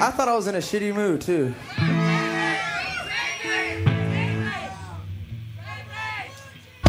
I thought I was in a shitty mood too.